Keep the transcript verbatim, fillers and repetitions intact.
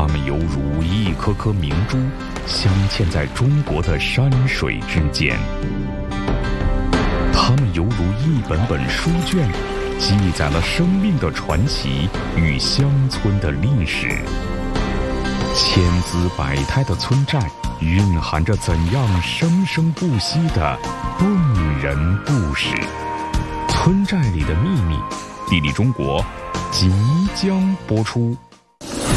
它们犹如一颗颗明珠，镶嵌在中国的山水之间。它们犹如一本本书卷，记载了生命的传奇与乡村的历史。千姿百态的村寨，蕴含着怎样生生不息的动人故事。村寨里的秘密，地理中国即将播出。